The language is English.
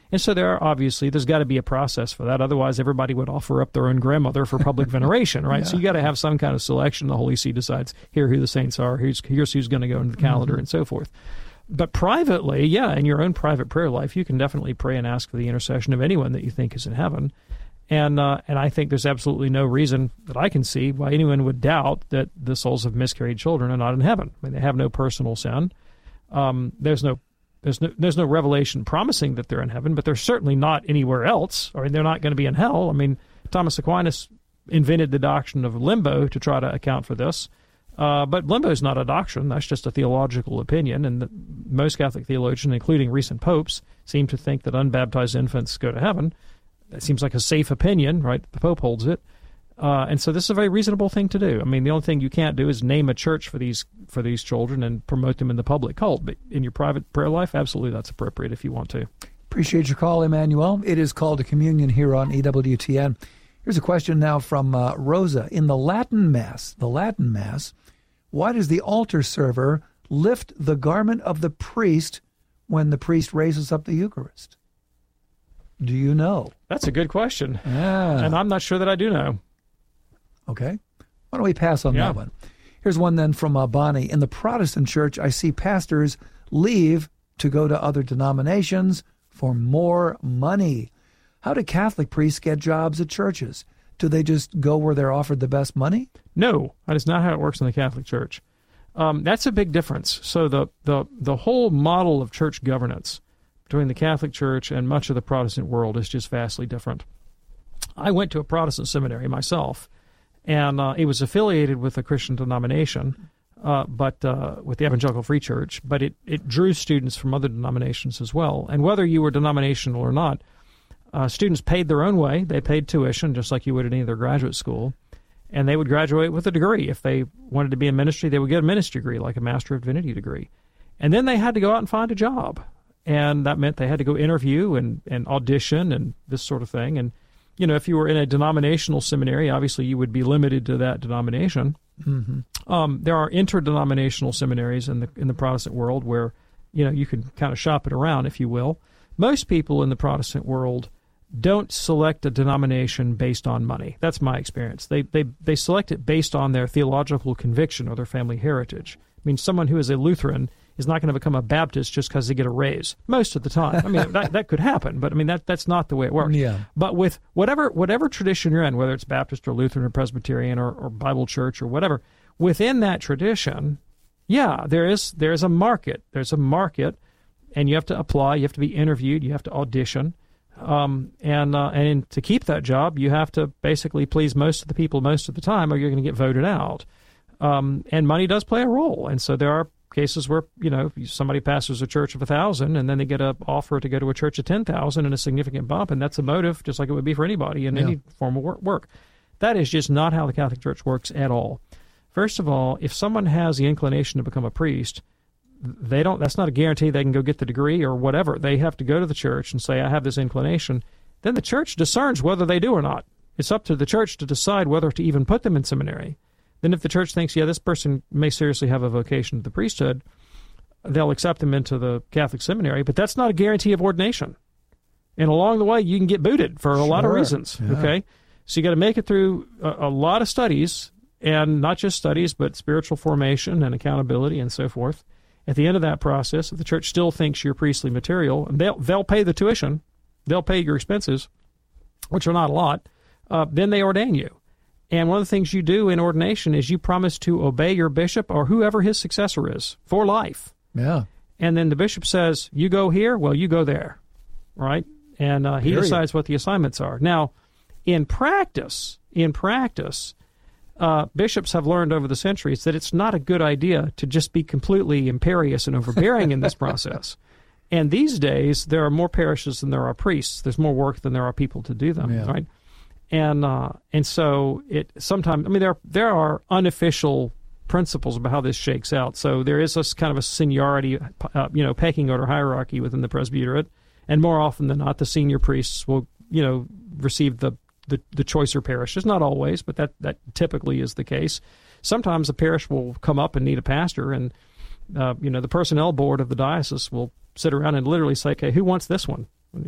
And so there's got to be a process for that. Otherwise, everybody would offer up their own grandmother for public veneration, right? Yeah. So you got to have some kind of selection. The Holy See decides here who the saints are, here's who's going to go into the calendar, and so forth. But privately, in your own private prayer life, you can definitely pray and ask for the intercession of anyone that you think is in heaven. And I think there's absolutely no reason that I can see why anyone would doubt that the souls of miscarried children are not in heaven. I mean, they have no personal sin. There's no revelation promising that they're in heaven, but they're certainly not anywhere else, or they're not going to be in hell. I mean, Thomas Aquinas invented the doctrine of limbo to try to account for this. But limbo is not a doctrine. That's just a theological opinion, and most Catholic theologians, including recent popes, seem to think that unbaptized infants go to heaven. That seems like a safe opinion, right? The Pope holds it. And so this is a very reasonable thing to do. I mean, the only thing you can't do is name a church for these children and promote them in the public cult. But in your private prayer life, absolutely that's appropriate if you want to. Appreciate your call, Emmanuel. It is called to communion here on EWTN. Here's a question now from Rosa. In the Latin Mass, why does the altar server lift the garment of the priest when the priest raises up the Eucharist? Do you know? That's a good question. Yeah. And I'm not sure that I do know. Okay. Why don't we pass on that one? Here's one then from Bonnie. In the Protestant church, I see pastors leave to go to other denominations for more money. How do Catholic priests get jobs at churches? Do they just go where they're offered the best money? No, that is not how it works in the Catholic Church. That's a big difference. So the whole model of church governance between the Catholic Church and much of the Protestant world is just vastly different. I went to a Protestant seminary myself, and it was affiliated with a Christian denomination, but with the Evangelical Free Church, but it drew students from other denominations as well. And whether you were denominational or not, students paid their own way. They paid tuition, just like you would at any other graduate school, and they would graduate with a degree. If they wanted to be in ministry, they would get a ministry degree, like a Master of Divinity degree. And then they had to go out and find a job, and that meant they had to go interview and audition and this sort of thing. And, if you were in a denominational seminary, obviously you would be limited to that denomination. Mm-hmm. There are interdenominational seminaries in the Protestant world where, you can kind of shop it around, if you will. Most people in the Protestant world don't select a denomination based on money. That's my experience. They select it based on their theological conviction or their family heritage. I mean, someone who is a Lutheran is not going to become a Baptist just because they get a raise most of the time. I mean, that could happen, but I mean that's not the way it works. Yeah. But with whatever tradition you're in, whether it's Baptist or Lutheran or Presbyterian or Bible Church or whatever, within that tradition, there is a market. There's a market, and you have to apply. You have to be interviewed. You have to audition. And to keep that job, you have to basically please most of the people most of the time, or you're going to get voted out. And money does play a role. And so there are cases where, somebody pastors a church of 1,000, and then they get an offer to go to a church of 10,000 and a significant bump, and that's a motive, just like it would be for anybody in any form of work. That is just not how the Catholic Church works at all. First of all, if someone has the inclination to become a priest, that's not a guarantee they can go get the degree or whatever. They have to go to the church and say, I have this inclination. Then the church discerns whether they do or not. It's up to the church to decide whether to even put them in seminary. Then if the church thinks, this person may seriously have a vocation to the priesthood, they'll accept them into the Catholic seminary, but that's not a guarantee of ordination. And along the way, you can get booted for a lot of reasons, okay? So you got to make it through a lot of studies, and not just studies, but spiritual formation and accountability and so forth. At the end of that process, if the church still thinks you're priestly material, and they'll pay the tuition, they'll pay your expenses, which are not a lot, then they ordain you. And one of the things you do in ordination is you promise to obey your bishop or whoever his successor is for life. Yeah. And then the bishop says, you go here, well, you go there, right? And he decides what the assignments are. Now, in practice, bishops have learned over the centuries that it's not a good idea to just be completely imperious and overbearing in this process. And these days, there are more parishes than there are priests. There's more work than there are people to do them, right? And so it sometimes, there are unofficial principles about how this shakes out. So there is a kind of a seniority, pecking order hierarchy within the presbyterate, and more often than not, the senior priests will, receive the choicer parishes. Not always, but that typically is the case. Sometimes a parish will come up and need a pastor, and the personnel board of the diocese will sit around and literally say, okay, who wants this one?